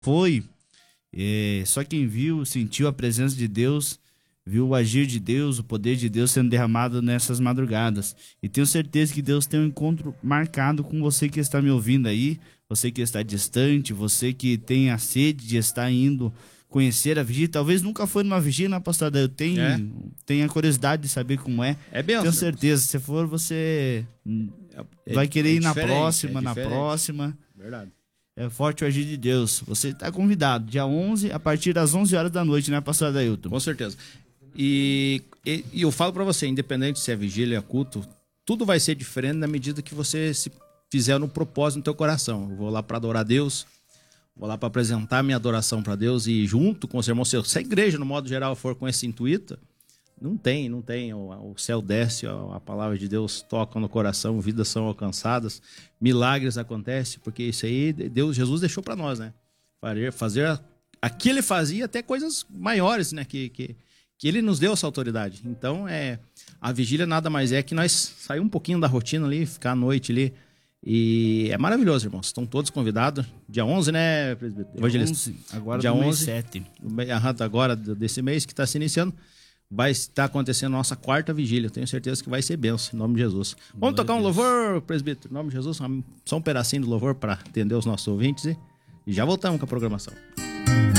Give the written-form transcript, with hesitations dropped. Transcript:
foi. Só quem viu, sentiu a presença de Deus, viu o agir de Deus, o poder de Deus sendo derramado nessas madrugadas. E tenho certeza que Deus tem um encontro marcado com você que está me ouvindo aí, você que está distante, você que tem a sede de estar indo conhecer a vigília. Talvez nunca foi numa vigília, né, pastor? Eu tenho a curiosidade de saber como é. É benção. Tenho certeza, se for, você vai querer ir na próxima. Verdade. É forte o agir de Deus. Você está convidado, dia 11, a partir das 11 horas da noite, né, pastor Adailton? Com certeza. E eu falo para você, independente se é vigília, é culto, tudo vai ser diferente na medida que você se fizer no propósito no teu coração. Eu vou lá para adorar a Deus, vou lá para apresentar minha adoração para Deus e junto com os irmãos, se a igreja, no modo geral, for com esse intuito, não tem. O céu desce, a palavra de Deus toca no coração, vidas são alcançadas, milagres acontecem, porque isso aí Jesus deixou para nós, né? Fazer aqui ele fazia até coisas maiores, né? Que ele nos deu essa autoridade. Então, a vigília nada mais é que nós sair um pouquinho da rotina ali, ficar à noite ali. E é maravilhoso, irmãos. Estão todos convidados. Dia 11, né, presbítero? Evangelista? 11, agora dia 11, 7. Agora, desse mês que está se iniciando, vai estar acontecendo a nossa quarta vigília. Tenho certeza que vai ser bênção, em nome de Jesus. Vamos tocar um louvor, presbítero? Em nome de Jesus, só um pedacinho do louvor para atender os nossos ouvintes e já voltamos com a programação.